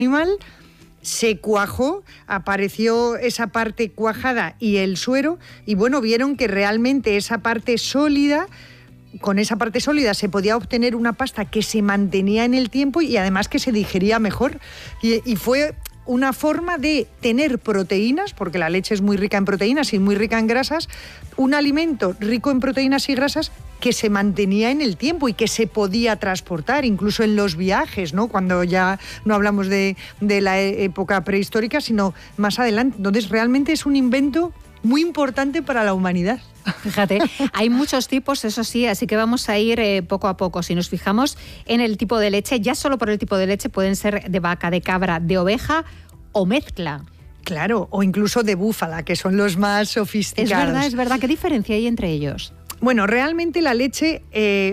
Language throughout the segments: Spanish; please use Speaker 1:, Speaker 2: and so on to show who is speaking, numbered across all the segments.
Speaker 1: animal, se cuajó, apareció esa parte cuajada y el suero, y bueno, vieron que realmente esa parte sólida, con esa parte sólida se podía obtener una pasta que se mantenía en el tiempo y además que se digería mejor. Y fue una forma de tener proteínas, porque la leche es muy rica en proteínas y muy rica en grasas, un alimento rico en proteínas y grasas que se mantenía en el tiempo y que se podía transportar, incluso en los viajes, ¿no? Cuando ya no hablamos de la época prehistórica, sino más adelante. Entonces, realmente es un invento muy importante para la humanidad.
Speaker 2: Fíjate, hay muchos tipos, eso sí, así que vamos a ir poco a poco. Si nos fijamos en el tipo de leche, ya solo por el tipo de leche pueden ser de vaca, de cabra, de oveja o mezcla.
Speaker 1: Claro, o incluso de búfala, que son los más sofisticados.
Speaker 2: Es verdad. ¿Qué diferencia hay entre ellos?
Speaker 1: Bueno, realmente la leche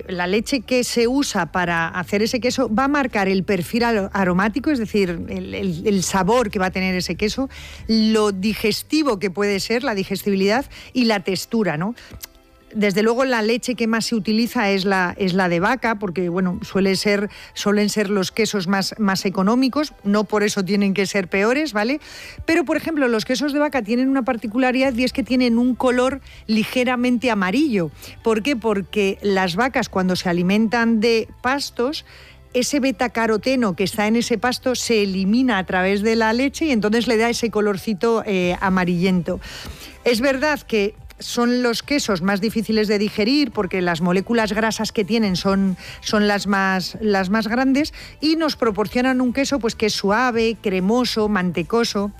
Speaker 1: que se usa para hacer ese queso va a marcar el perfil aromático, es decir, el sabor que va a tener ese queso, lo digestivo que puede ser, la digestibilidad y la textura, ¿no? Desde luego la leche que más se utiliza es la de vaca, porque bueno, suelen ser los quesos más económicos, no por eso tienen que ser peores, ¿vale? Pero por ejemplo, los quesos de vaca tienen una particularidad y es que tienen un color ligeramente amarillo. ¿Por qué? Porque las vacas, cuando se alimentan de pastos, ese betacaroteno que está en ese pasto se elimina a través de la leche y entonces le da ese colorcito amarillento. Es verdad que son los quesos más difíciles de digerir porque las moléculas grasas que tienen son las más grandes y nos proporcionan un queso pues que es suave, cremoso, mantecoso.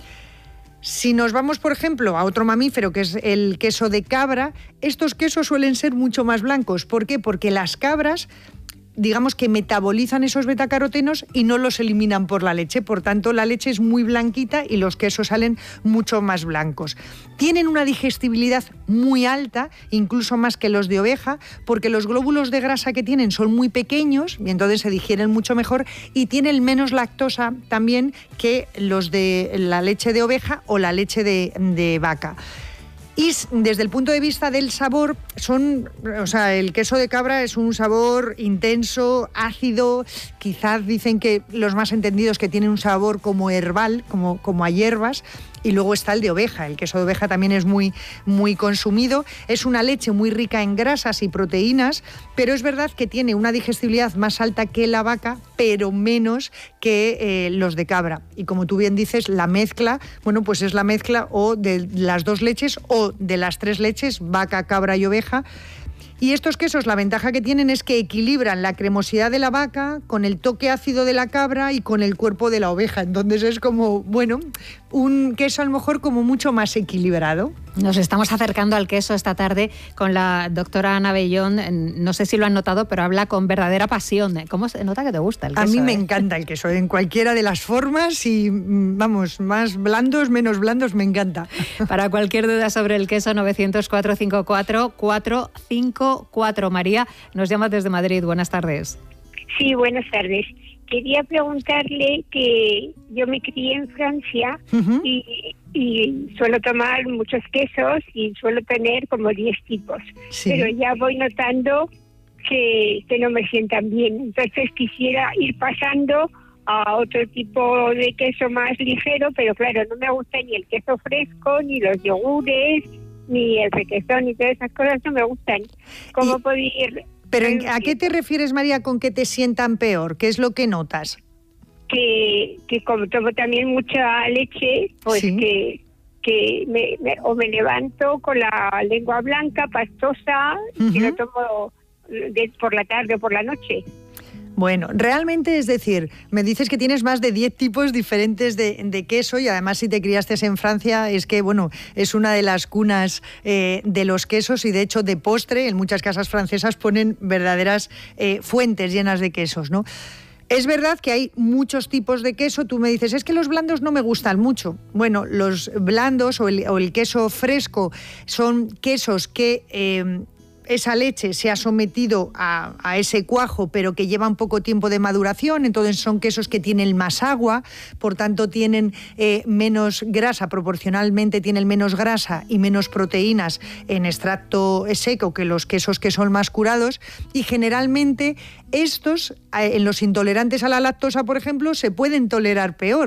Speaker 1: Si nos vamos, por ejemplo, a otro mamífero, que es el queso de cabra, estos quesos suelen ser mucho más blancos. ¿Por qué? Porque las cabras, digamos que metabolizan esos betacarotenos y no los eliminan por la leche. Por tanto, la leche es muy blanquita y los quesos salen mucho más blancos. Tienen una digestibilidad muy alta, incluso más que los de oveja, porque los glóbulos de grasa que tienen son muy pequeños y entonces se digieren mucho mejor y tienen menos lactosa también que los de la leche de oveja o la leche de vaca. Y desde el punto de vista del sabor, el queso de cabra es un sabor intenso, ácido, quizás dicen que los más entendidos que tienen un sabor como herbal, como a hierbas. Y luego está el de oveja. El queso de oveja también es muy, muy consumido. Es una leche muy rica en grasas y proteínas, pero es verdad que tiene una digestibilidad más alta que la vaca, pero menos que los de cabra. Y como tú bien dices, la mezcla, bueno, pues es la mezcla o de las dos leches o de las tres leches, vaca, cabra y oveja. Y estos quesos, la ventaja que tienen es que equilibran la cremosidad de la vaca con el toque ácido de la cabra y con el cuerpo de la oveja. Entonces es como, bueno, un queso a lo mejor como mucho más equilibrado.
Speaker 2: Nos estamos acercando al queso esta tarde con la doctora Ana Bellón. No sé si lo han notado, pero habla con verdadera pasión. ¿Cómo se nota que te gusta el queso?
Speaker 1: A mí me encanta el queso, en cualquiera de las formas y, vamos, más blandos, menos blandos, me encanta.
Speaker 2: Para cualquier duda sobre el queso, 900-454-454. María nos llama desde Madrid. Buenas tardes.
Speaker 3: Sí, buenas tardes. Quería preguntarle que yo me crié en Francia y suelo tomar muchos quesos y suelo tener como 10 tipos. Sí. Pero ya voy notando que no me sientan bien. Entonces quisiera ir pasando a otro tipo de queso más ligero, pero claro, no me gusta ni el queso fresco, ni los yogures, ni el requesón, ni todas esas cosas no me gustan. ¿Cómo puedo ir?
Speaker 1: ¿Pero a qué te refieres, María, con que te sientan peor? ¿Qué es lo que notas?
Speaker 3: Que como tomo también mucha leche, pues sí, que me levanto con la lengua blanca, pastosa, y lo tomo por la tarde o por la noche.
Speaker 1: Bueno, realmente, es decir, me dices que tienes más de 10 tipos diferentes de queso y además si te criaste en Francia es que, bueno, es una de las cunas de los quesos y de hecho de postre en muchas casas francesas ponen verdaderas fuentes llenas de quesos, ¿no? Es verdad que hay muchos tipos de queso. Tú me dices, es que los blandos no me gustan mucho. Bueno, los blandos o el queso fresco son quesos que esa leche se ha sometido a ese cuajo, pero que llevan poco tiempo de maduración, entonces son quesos que tienen más agua, por tanto tienen menos grasa, proporcionalmente tienen menos grasa y menos proteínas en extracto seco que los quesos que son más curados, y generalmente estos, en los intolerantes a la lactosa, por ejemplo, se pueden tolerar peor.